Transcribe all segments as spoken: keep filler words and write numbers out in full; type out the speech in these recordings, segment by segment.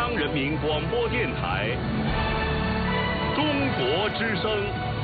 央人民广播电台中国之声。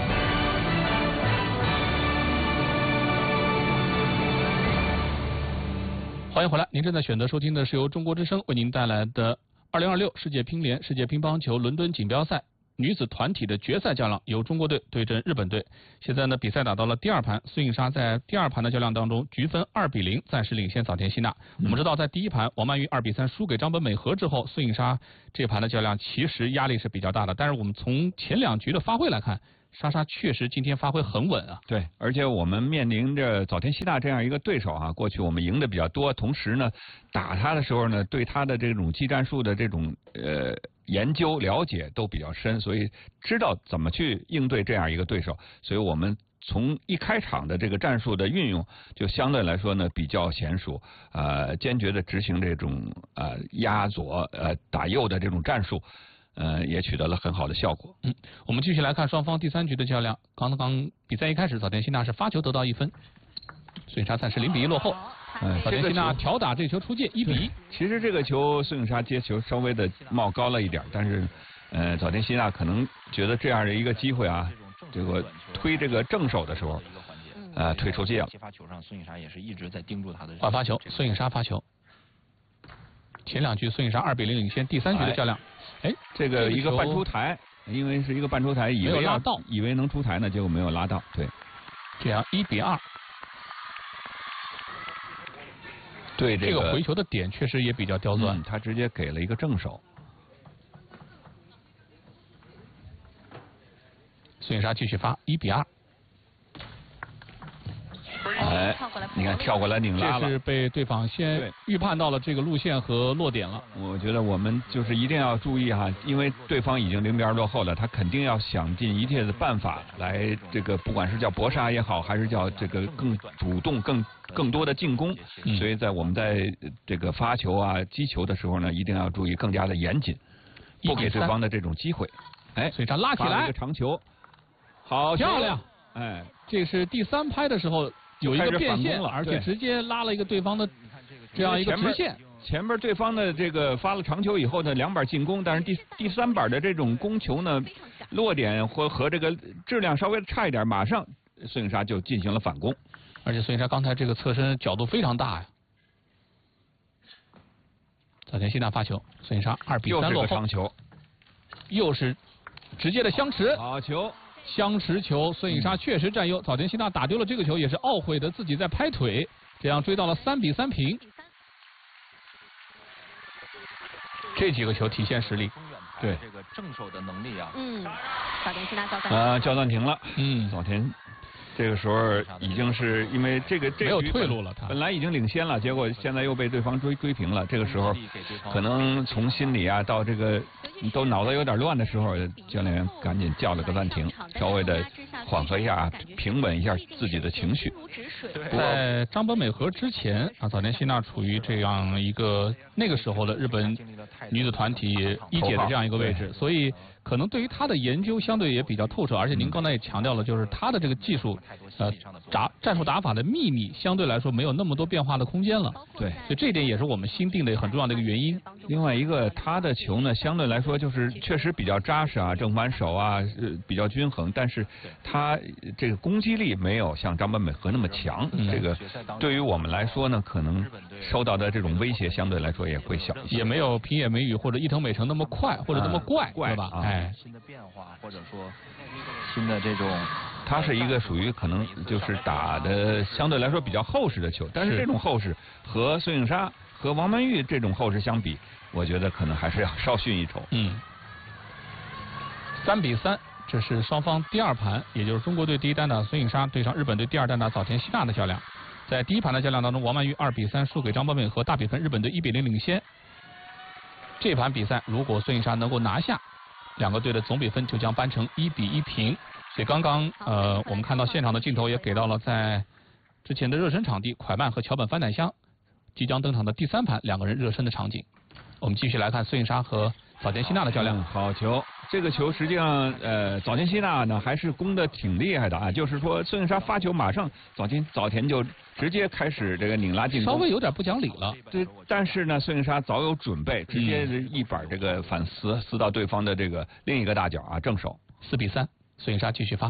欢迎回来，您正在选择收听的是由中国之声为您带来的二零二六世界乒联世界乒乓球伦敦锦标赛女子团体的决赛较量，由中国队对阵日本队。现在呢，比赛打到了第二盘，孙颖莎在第二盘的较量当中，局分二比零，暂时领先早田希娜。嗯、我们知道，在第一盘王曼玉二比三输给张本美和之后，孙颖莎这盘的较量其实压力是比较大的。但是我们从前两局的发挥来看，莎莎确实今天发挥很稳啊。 对，而且我们面临着早田希娜这样一个对手啊，过去我们赢的比较多，同时呢，打他的时候呢，对他的这种技战术的这种呃。研究了解都比较深，所以知道怎么去应对这样一个对手，所以我们从一开场的这个战术的运用就相对来说呢比较娴熟，呃，坚决的执行这种呃压左呃打右的这种战术，呃，也取得了很好的效果。 嗯，我们继续来看双方第三局的较量。刚刚比赛一开始，早田希娜是发球得到一分，孙颖莎暂时零比一落后。 嗯， 早田希娜挑打这球出界一比一。 其实这个球孙颖莎接球稍微的冒高了一点，但是呃早田希娜可能觉得这样的一个机会啊，这个推这个正手的时候，呃推出界了。 接发球上，孙颖莎也是一直在盯住他的。 换发球，孙颖莎发球。前两局孙颖莎二比零领先，第三局的较量，哎， 这个一个半出台，因为是一个半出台，以为拉到， 以为能出台呢，结果没有拉到，对， 这样一比二。 对这个、 这个回球的点确实也比较刁钻、 嗯，他直接给了一个正手。 孙颖莎继续发一比二。 哎，你看跳过来拧拉了， 这是被对方先预判到了这个路线和落点了。 我觉得我们就是一定要注意哈，因为对方已经零比二落后了，他肯定要想尽一切的办法来这个，不管是叫搏杀也好，还是叫这个更主动、更更多的进攻。嗯、所以在我们在这个发球啊、击球的时候呢，一定要注意更加的严谨，不给对方的这种机会。哎， 所以他拉起来一个长球，好漂亮！ 哎， 这是第三拍的时候。有一个变线，而且直接拉了一个对方的这样一个直线。 前边对方的这个发了长球以后呢，两板进攻，但是第第三板的这种攻球呢，落点和和这个质量稍微差一点，马上孙颖莎就进行了反攻。 而且孙颖莎刚才这个侧身角度非常大呀。早田希娜发球，孙颖莎二比三落后。 又是个长球， 又是直接的相持。 好球。 相持球，孙颖莎确实占优，早田希娜打丢了这个球，也是懊悔的自己在拍腿，这样追到了三比三平。这几个球体现实力， 对这个正手的能力啊。 嗯，早田希娜叫暂啊叫暂停了。 嗯， 早田这个时候已经是因为这个这没有退路了，他本来已经领先了，结果现在又被对方追追平了。这个时候可能从心理啊到这个都脑子有点乱的时候，教练员赶紧叫了个暂停，稍微的缓和一下、平稳一下自己的情绪。 在张本美和之前啊，早田希娜处于这样一个那个时候的日本女子团体一姐的这样一个位置，所以可能对于她的研究相对也比较透彻，而且您刚才也强调了，就是她的这个技术。呃，打战术打法的秘密相对来说没有那么多变化的空间了。 对， 所以这一点也是我们新定的很重要的一个原因。 另外一个，他的球呢，相对来说就是确实比较扎实啊，正反手啊，呃，比较均衡，但是他这个攻击力没有像张本美和那么强。嗯、这个对于我们来说呢，可能受到的这种威胁相对来说也会小一些。 也没有平野美宇或者伊藤美诚那么快或者那么怪， 怪、 对吧？ 啊、 哎， 新的变化或者说新的这种。 它是一个属于可能就是打的相对来说比较厚实的球，但是这种厚实和孙颖莎和王曼玉这种厚实相比，我觉得可能还是要稍逊一筹。 嗯，三比三，这是双方第二盘，也就是中国队第一单打孙颖莎对上日本队第二单打早田希娜的较量。在第一盘的较量当中，王曼玉二比三输给张本美和，大比分日本队一比零领先。这盘比赛如果孙颖莎能够拿下，两个队的总比分就将扳成一比一平。所以刚刚呃，我们看到现场的镜头也给到了在之前的热身场地，蒯曼和桥本帆乃香即将登场的第三盘两个人热身的场景。我们继续来看孙颖莎和早田希娜的较量。 嗯、好球， 这个球实际上，呃，早田希娜呢还是攻的挺厉害的啊。就是说，孙颖莎发球，马上早田早田就直接开始这个拧拉进攻， 稍微有点不讲理了。 对，但是呢，孙颖莎早有准备，直接一板这个反撕撕到对方的这个另一个大脚啊，正手。 四比三，孙颖莎继续发。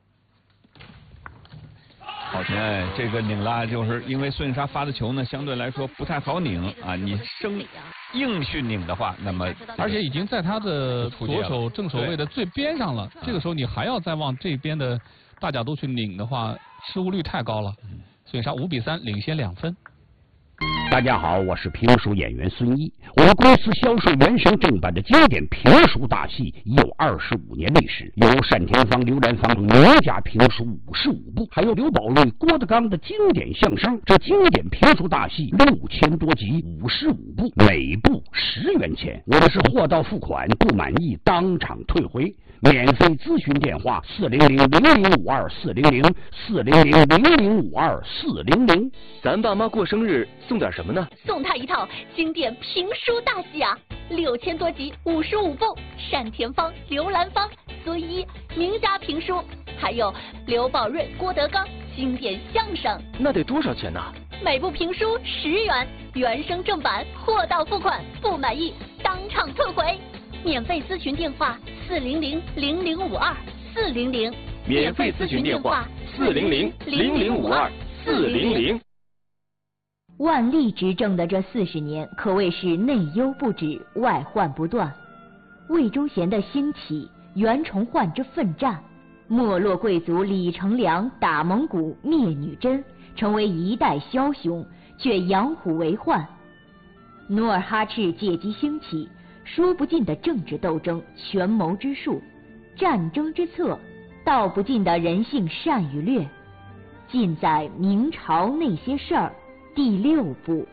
好，哎，这个拧拉就是因为孙颖莎发的球呢，相对来说不太好拧啊。你生硬去拧的话，那么而且已经在他的左手正手位的最边上了。这个时候你还要再往这边的大角度去拧的话，失误率太高了。孙颖莎五比三领先两分。 大家好，我是评书演员孙一。我们公司销售原声正版的经典评书大戏已有二十五年历史，有单田芳、刘兰芳名家评书五十五部，还有刘宝瑞、郭德纲的经典相声。这经典评书大戏六千多集，五十五部，每部十元钱。我们是货到付款，不满意当场退回。免费咨询电话：四零零零零五二四零零四零零零零五二四零零。 咱爸妈过生日送点什么呢？ 送他一套经典评书大戏啊，六千多集，五十五部，单田芳、刘兰芳、孙一名家评书，还有刘宝瑞、郭德纲经典相声。 那得多少钱呢？ 每部评书十元，原声正版，货到付款，不满意当场退回。免费咨询电话：四零零零零五二四零零。 免费咨询电话：四零零零零五二四零零。 万历执政的这四十年，可谓是内忧不止，外患不断。魏忠贤的兴起，袁崇焕之奋战，没落贵族李成梁打蒙古灭女真，成为一代枭雄，却养虎为患。努尔哈赤借机兴起，说不尽的政治斗争、权谋之术、战争之策，道不尽的人性善与劣，尽在明朝那些事儿第六部。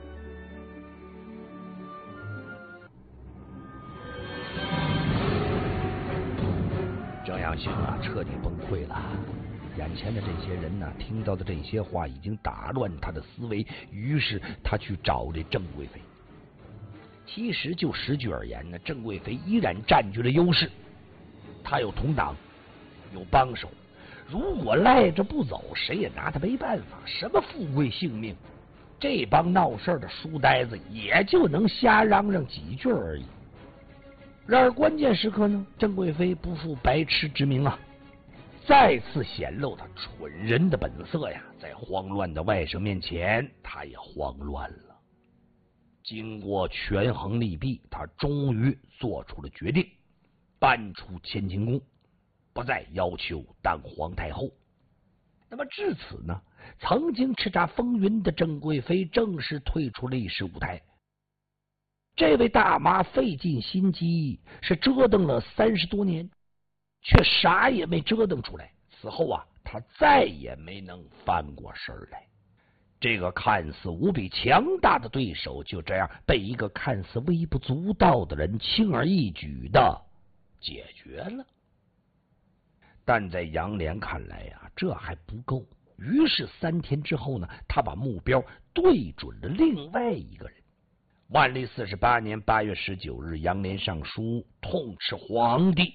郑养兴啊，彻底崩溃了。眼前的这些人呢，听到的这些话已经打乱他的思维，于是他去找这郑贵妃。其实就时局而言呢，郑贵妃依然占据了优势，她有同党，有帮手。如果赖着不走，谁也拿他没办法。什么富贵性命，这帮闹事的书呆子也就能瞎嚷嚷几句而已。然而关键时刻呢，郑贵妃不负白痴之名啊，再次显露她蠢人的本色呀！在慌乱的外甥面前，她也慌乱了。经过权衡利弊，她终于做出了决定，搬出乾清宫，不再要求当皇太后。那么至此呢，曾经叱咤风云的郑贵妃正式退出历史舞台。这位大妈费尽心机，是折腾了三十多年，却啥也没折腾出来。此后啊，她再也没能翻过身来。这个看似无比强大的对手，就这样被一个看似微不足道的人轻而易举的解决了。但在杨莲看来呀、啊，这还不够。于是三天之后呢，他把目标对准了另外一个人。万历四十八年八月十九日，杨莲上书痛斥皇帝。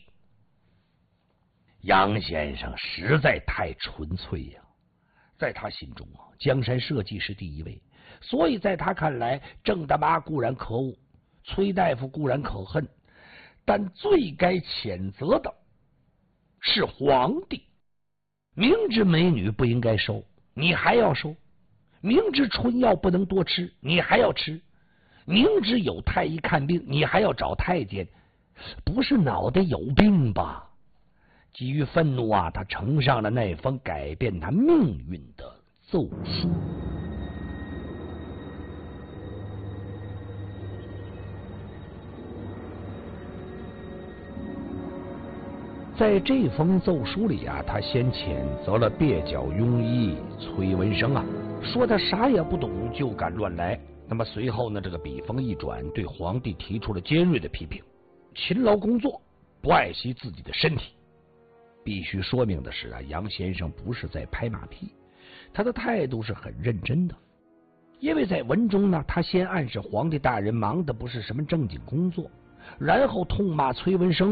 杨先生实在太纯粹呀、啊，在他心中啊，江山社稷是第一位，所以在他看来，郑大妈固然可恶，崔大夫固然可恨，但最该谴责的是皇帝。明知美女不应该收，你还要收；明知春药不能多吃，你还要吃；明知有太医看病，你还要找太监，不是脑袋有病吧？基于愤怒啊，他呈上了那封改变他命运的奏书。在这封奏书里啊，他先谴责了蹩脚庸医崔文生啊，说他啥也不懂就敢乱来。那么随后呢，这个笔锋一转，对皇帝提出了尖锐的批评：勤劳工作，不爱惜自己的身体。必须说明的是啊，杨先生不是在拍马屁，他的态度是很认真的。因为在文中呢，他先暗示皇帝大人忙的不是什么正经工作，然后痛骂崔文生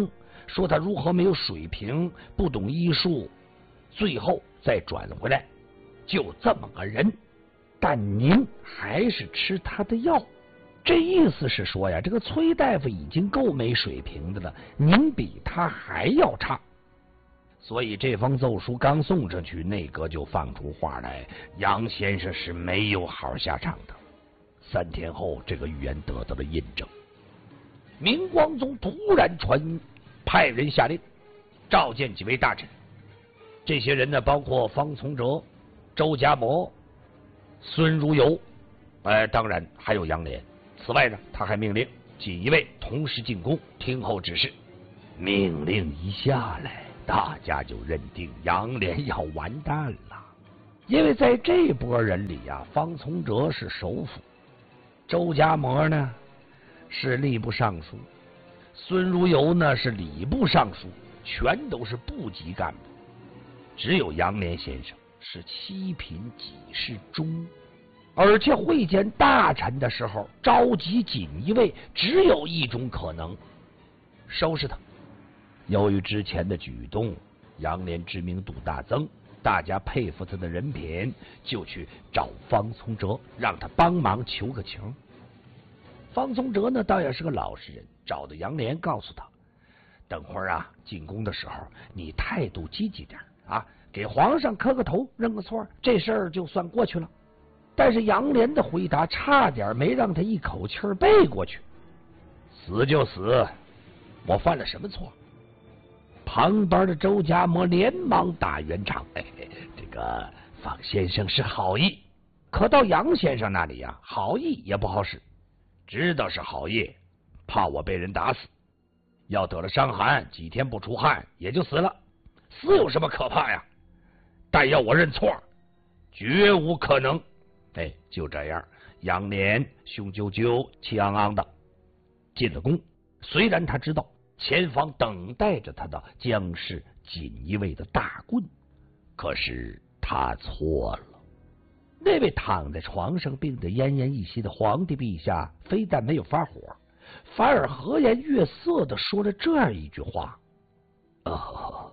说他如何没有水平，不懂医术，最后再转回来，就这么个人。但您还是吃他的药，这意思是说呀，这个崔大夫已经够没水平的了，您比他还要差。所以这封奏书刚送上去，内阁就放出话来，杨先生是没有好下场的。三天后，这个预言得到了印证。明光宗突然传谕，派人下令召见几位大臣。这些人呢，包括方从哲、周家模、孙如游，呃，当然还有杨涟。此外呢，他还命令锦衣卫同时进宫，听候指示。命令一下来，大家就认定杨涟要完蛋了，因为在这波人里呀、啊，方从哲是首辅，周家模呢是吏部尚书，孙如游呢是礼部尚书，全都是部级干部。只有杨涟先生是七品给事中，而且会见大臣的时候召集锦衣卫，只有一种可能，收拾他。由于之前的举动，杨涟知名度大增，大家佩服他的人品，就去找方从哲，让他帮忙求个情。方从哲呢，倒也是个老实人，找到杨涟，告诉他，等会儿啊，进宫的时候你态度积极点啊，给皇上磕个头，认个错，这事儿就算过去了。但是杨涟的回答差点没让他一口气背过去。死就死，我犯了什么错？旁边的周家模连忙打圆场，哎，这个方先生是好意，可到杨先生那里呀、啊，好意也不好使。知道是好意，怕我被人打死，要得了伤寒，几天不出汗也就死了，死有什么可怕呀？但要我认错，绝无可能。哎，就这样，杨涟雄赳赳、气昂昂的进了宫。虽然他知道前方等待着他的将是锦衣卫的大棍，可是他错了。那位躺在床上病得奄奄一息的皇帝陛下，非但没有发火，反而和颜悦色的说了这样一句话：哦，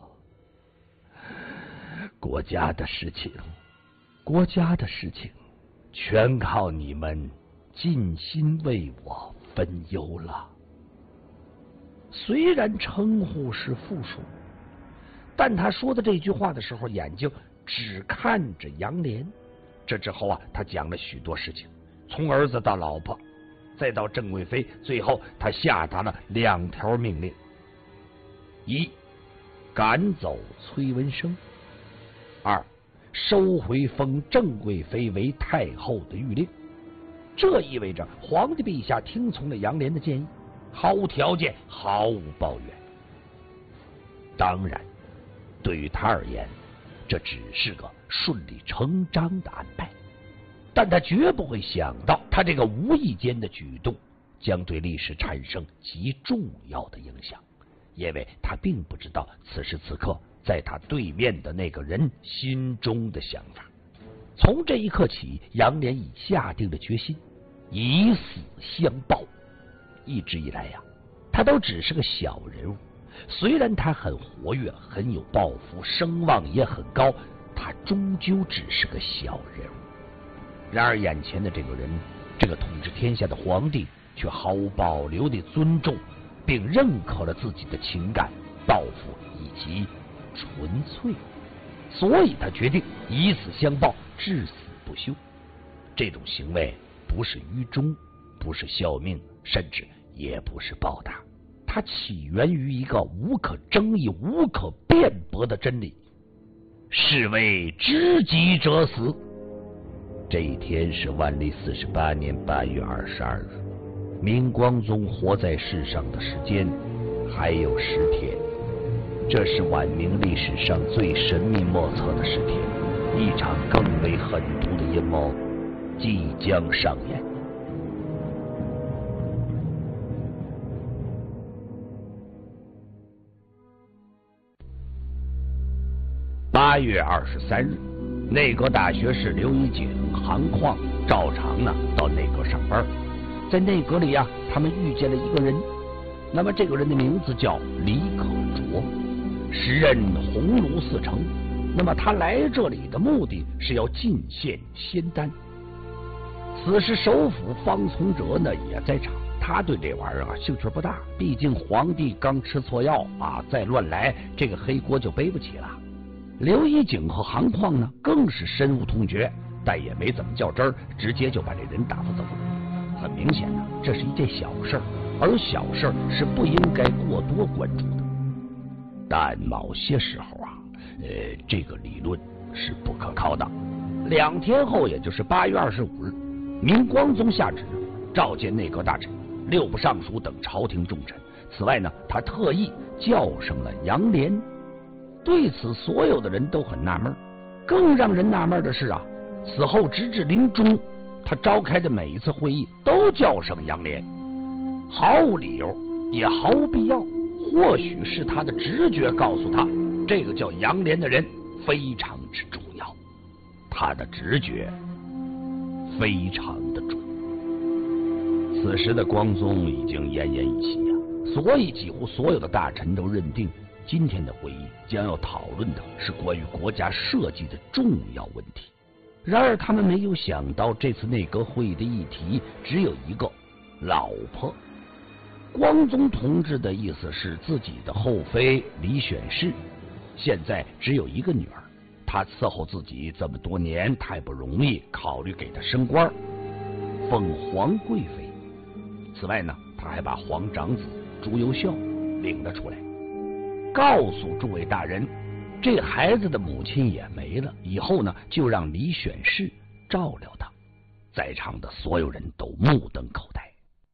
国家的事情，国家的事情，全靠你们尽心为我分忧了。虽然称呼是复数，但他说的这句话的时候，眼睛只看着杨涟。这之后啊，他讲了许多事情，从儿子到老婆，再到郑贵妃，最后他下达了两条命令：一，赶走崔文生；二，收回封郑贵妃为太后的谕令。这意味着皇帝陛下听从了杨涟的建议，毫无条件，毫无抱怨。当然，对于他而言，这只是个顺理成章的安排，但他绝不会想到，他这个无意间的举动将对历史产生极重要的影响，因为他并不知道此时此刻在他对面的那个人心中的想法。从这一刻起，杨涟已下定了决心，以死相报。一直以来呀、啊，他都只是个小人物，虽然他很活跃，很有抱负，声望也很高，他终究只是个小人物。然而眼前的这个人，这个统治天下的皇帝，却毫无保留地尊重并认可了自己的情感、抱负以及纯粹，所以他决定以死相报，至死不休。这种行为不是愚忠，不是效命，甚至也不是报答，它起源于一个无可争议、无可辩驳的真理：是为知己者死。这一天是万历四十八年八月二十二日，明光宗活在世上的时间还有十天，这是晚明历史上最神秘莫测的十天，一场更为狠毒的阴谋即将上演。八月二十三日，内阁大学士刘一景、韩况照常呢到内阁上班。在内阁里呀、啊，他们遇见了一个人，那么这个人的名字叫李可卓，时任鸿胪四城。那么他来这里的目的是要进献仙丹。此时首辅方从哲呢也在场，他对这玩意儿啊兴趣不大，毕竟皇帝刚吃错药啊，再乱来这个黑锅就背不起了。刘一景和韩况呢更是深恶痛绝，但也没怎么较真儿，直接就把这人打发走了。很明显呢，这是一件小事儿，而小事儿是不应该过多关注的。但某些时候啊，呃，这个理论是不可靠的。两天后，也就是八月二十五日，明光宗下旨召见内阁大臣、六部尚书等朝廷重臣。此外呢，他特意叫上了杨涟。对此，所有的人都很纳闷。更让人纳闷的是啊，此后直至临终，他召开的每一次会议都叫上杨涟，毫无理由，也毫无必要。或许是他的直觉告诉他，这个叫杨涟的人非常之重要。他的直觉非常的准。此时的光宗已经奄奄一息啊，所以几乎所有的大臣都认定，今天的会议将要讨论的是关于国家社稷的重要问题。然而他们没有想到，这次内阁会议的议题只有一个：老婆。光宗同志的意思是，自己的后妃李选侍现在只有一个女儿，他伺候自己这么多年太不容易，考虑给她升官，封皇贵妃。此外呢，他还把皇长子朱由校领了出来，告诉诸位大人，这孩子的母亲也没了，以后呢就让李选侍照料他。在场的所有人都目瞪口呆。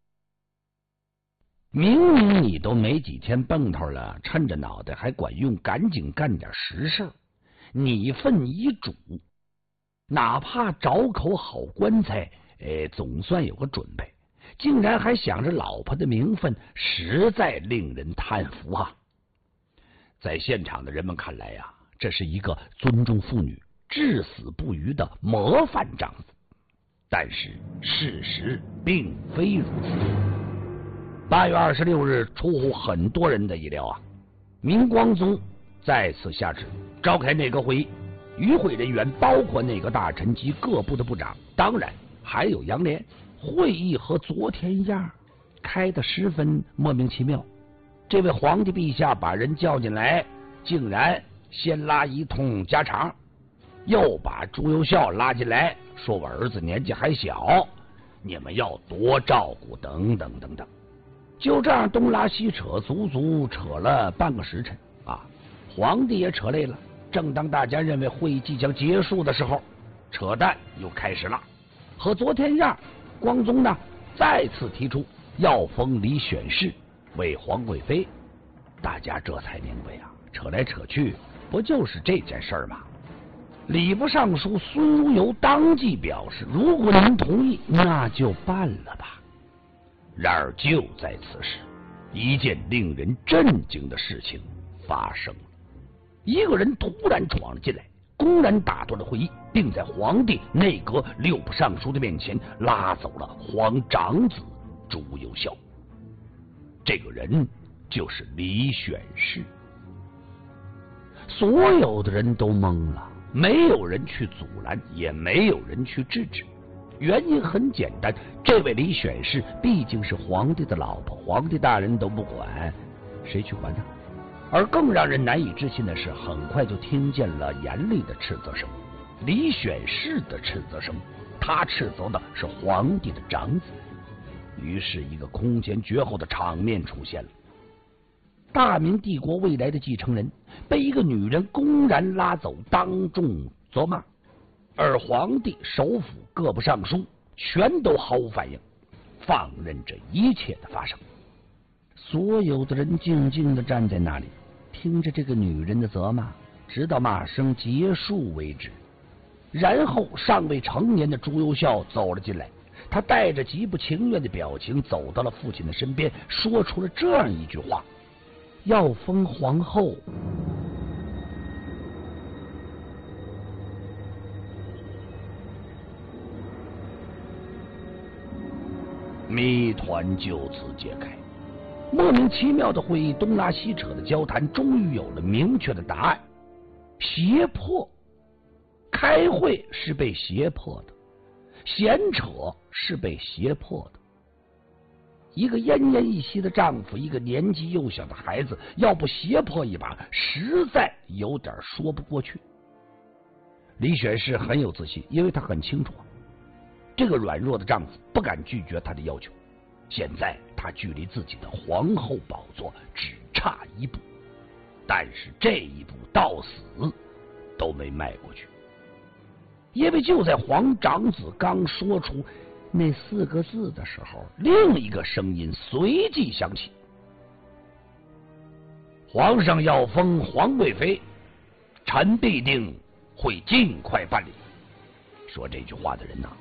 明明你都没几天蹦头了，趁着脑袋还管用，赶紧干点实事。你份遗嘱，哪怕找口好棺材，哎，总算有个准备。竟然还想着老婆的名分，实在令人叹服啊！在现场的人们看来呀、啊，这是一个尊重妇女、至死不渝的模范丈夫。但是事实并非如此。八月二十六日，出乎很多人的意料啊！明光宗再次下旨召开内阁会议，与会人员包括内阁大臣及各部的部长，当然还有杨涟。会议和昨天一样，开得十分莫名其妙。这位皇帝陛下把人叫进来，竟然先拉一通家常，又把朱由校拉进来，说我儿子年纪还小，你们要多照顾，等等等等。就这样东拉西扯，足足扯了半个时辰啊！皇帝也扯累了。正当大家认为会议即将结束的时候，扯淡又开始了。和昨天一样，光宗呢再次提出要封李选侍为皇贵妃。大家这才明白啊，扯来扯去不就是这件事儿吗？礼部尚书孙如游当即表示，如果您同意，那就办了吧。然而就在此时，一件令人震惊的事情发生了。一个人突然闯了进来，公然打断了会议，并在皇帝、内阁、六部尚书的面前拉走了皇长子朱由校。这个人就是李选侍。所有的人都懵了，没有人去阻拦，也没有人去制止。原因很简单，这位李选侍毕竟是皇帝的老婆，皇帝大人都不管，谁去管他？而更让人难以置信的是，很快就听见了严厉的斥责声，李选侍的斥责声，他斥责的是皇帝的长子。于是一个空前绝后的场面出现了。大明帝国未来的继承人被一个女人公然拉走，当众责骂，而皇帝、首辅、各部尚书全都毫无反应，放任这一切的发生。所有的人静静地站在那里，听着这个女人的责骂，直到骂声结束为止。然后尚未成年的朱由校走了进来，他带着极不情愿的表情走到了父亲的身边，说出了这样一句话：要封皇后。谜团就此解开。 莫名其妙的会议，东拉西扯的交谈，终于有了明确的答案：胁迫。开会是被胁迫的，闲扯是被胁迫的。一个奄奄一息的丈夫，一个年纪幼小的孩子，要不胁迫一把，实在有点说不过去。李选是很有自信，因为他很清楚，这个软弱的丈夫不敢拒绝他的要求。现在他距离自己的皇后宝座只差一步，但是这一步到死都没迈过去。因为就在皇长子刚说出那四个字的时候，另一个声音随即响起：皇上要封皇贵妃，臣必定会尽快办理。说这句话的人呐、啊，